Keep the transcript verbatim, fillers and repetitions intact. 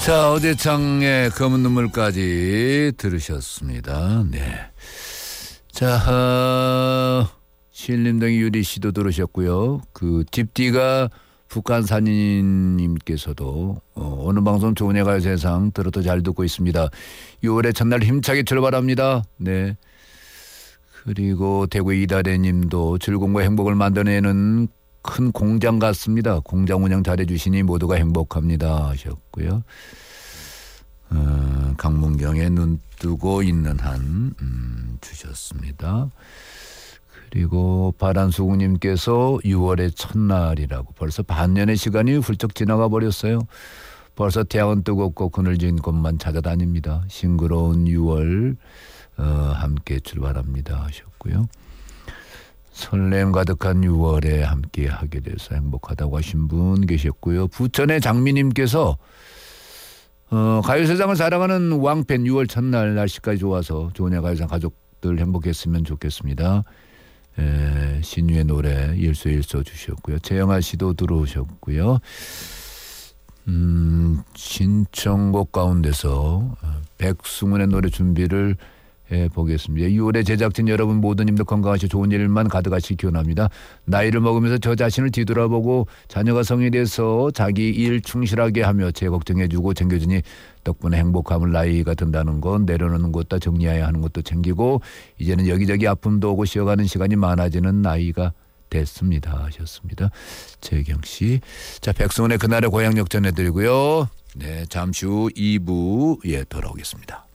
자, 어제창의 검은 눈물까지 들으셨습니다. 네. 자, 어, 신림동 유리 씨도 들으셨고요. 그 집디가 북한산인님께서도 어, 어느 방송 좋은 가요 세상 들어도 잘 듣고 있습니다. 유월의 첫날 힘차게 출발합니다. 네. 그리고 대구 이다래님도 즐거움과 행복을 만들어내는 큰 공장 같습니다. 공장 운영 잘해주시니 모두가 행복합니다 하셨고요. 어, 강문경에 눈 뜨고 있는 한 음, 주셨습니다. 그리고 바란수국님께서 유월의 첫날이라고 벌써 반년의 시간이 훌쩍 지나가 버렸어요. 벌써 태양은 뜨겁고 그늘진 곳만 찾아다닙니다. 싱그러운 유월 어, 함께 출발합니다 하셨고요. 설렘 가득한 유월에 함께 하게 돼서 행복하다고 하신 분 계셨고요. 부천의 장미님께서 어, 가요세상을 사랑하는 왕팬 유월 첫날 날씨까지 좋아서 좋은 가요세상 가족들 행복했으면 좋겠습니다. 에, 신유의 노래 일소일소 주셨고요. 최영아 씨도 들어오셨고요. 음, 신청곡 가운데서 백승훈의 노래 준비를 해보겠습니다. 유월의 제작진 여러분 모두님도 건강하시고 좋은 일만 가득하시기 기원합니다. 나이를 먹으면서 저 자신을 뒤돌아보고 자녀가 성인이 돼서 자기 일 충실하게 하며 제 걱정해주고 챙겨주니 덕분에 행복함을 나이가 든다는 건 내려놓는 것도 정리해야 하는 것도 챙기고 이제는 여기저기 아픔도 오고 쉬어가는 시간이 많아지는 나이가 됐습니다 하셨습니다. 재경 씨. 자, 백승훈의 그날의 고향역 전해드리고요. 네, 잠시 후 이 부에 돌아오겠습니다.